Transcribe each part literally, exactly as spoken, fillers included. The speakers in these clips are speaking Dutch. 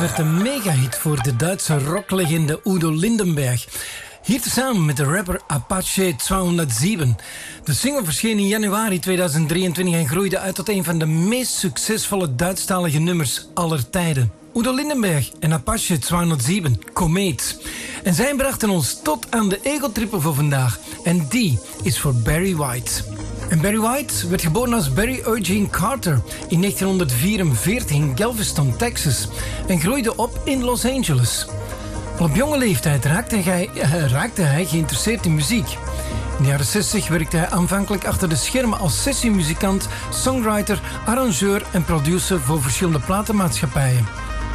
werd een megahit voor de Duitse rocklegende Udo Lindenberg. Hier tezamen met de rapper Apache tweehonderdzeven. De single verscheen in januari tweeduizend drieëntwintig en groeide uit tot een van de meest succesvolle Duitsstalige nummers aller tijden. Udo Lindenberg en Apache tweehonderdzeven, Komeet. En zij brachten ons tot aan de egotrippen voor vandaag. En die is voor Barry White. En Barry White werd geboren als Barry Eugene Carter in negentienhonderdvierenveertig in Galveston, Texas. En groeide op in Los Angeles. Al op jonge leeftijd raakte hij, uh, raakte hij geïnteresseerd in muziek. In de jaren zestig werkte hij aanvankelijk achter de schermen als sessiemuzikant, songwriter, arrangeur en producer voor verschillende platenmaatschappijen.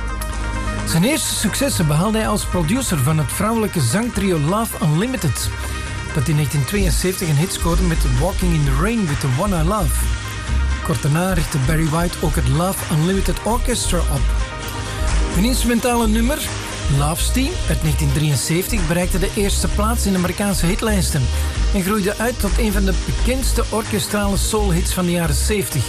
Zijn eerste successen behaalde hij als producer van het vrouwelijke zangtrio Love Unlimited, dat in negentien tweeënzeventig een hit scoorde met Walking in the Rain with the One I Love. Kort daarna richtte Barry White ook het Love Unlimited Orchestra op. Een instrumentale nummer, Love's Team uit negentien drieënzeventig, bereikte de eerste plaats in de Amerikaanse hitlijsten en groeide uit tot een van de bekendste orkestrale soulhits van de jaren zeventig.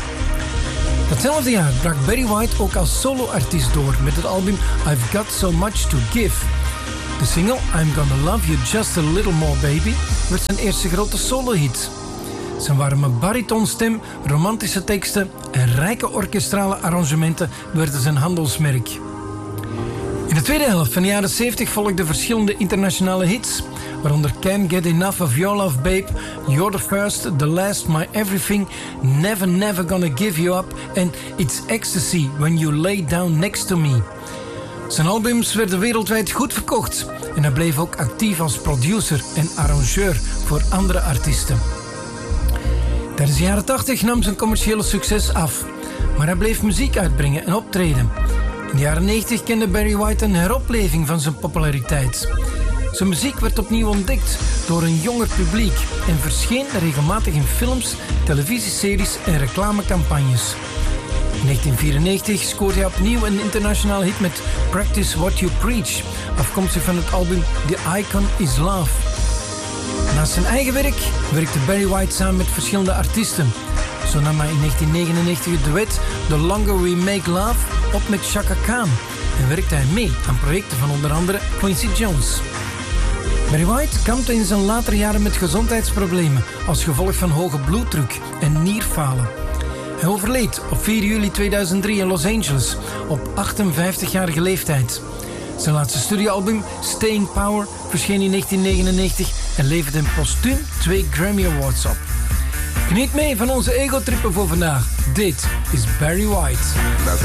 Datzelfde jaar brak Barry White ook als soloartiest door met het album I've Got So Much To Give. De single I'm Gonna Love You Just A Little More Baby werd zijn eerste grote solohit. Zijn warme baritonstem, romantische teksten en rijke orkestrale arrangementen werden zijn handelsmerk. In de tweede helft van de jaren zeventig volgden verschillende internationale hits, waaronder Can't Get Enough of Your Love Babe, You're the First, The Last, My Everything, Never Never Gonna Give You Up en It's Ecstasy When You Lay Down Next To Me. Zijn albums werden wereldwijd goed verkocht en hij bleef ook actief als producer en arrangeur voor andere artiesten. Tijdens de jaren tachtig nam zijn commerciële succes af, maar hij bleef muziek uitbrengen en optreden. In de jaren negentig kende Barry White een heropleving van zijn populariteit. Zijn muziek werd opnieuw ontdekt door een jonger publiek en verscheen regelmatig in films, televisieseries en reclamecampagnes. In negentien vierennegentig scoorde hij opnieuw een internationale hit met Practice What You Preach, afkomstig van het album The Icon Is Love. Naast zijn eigen werk werkte Barry White samen met verschillende artiesten. Zo nam hij in negentien negenennegentig het duet The Longer We Make Love op met Chaka Khan en werkte hij mee aan projecten van onder andere Quincy Jones. Barry White kampte in zijn latere jaren met gezondheidsproblemen als gevolg van hoge bloeddruk en nierfalen. Hij overleed op vier juli tweeduizend drie in Los Angeles op achtenvijftigjarige leeftijd. Zijn laatste studioalbum Staying Power verscheen in negentien negenennegentig en leverde hem postuum twee Grammy Awards op. Geniet mee van onze egotrippen voor vandaag. Dit is Barry White.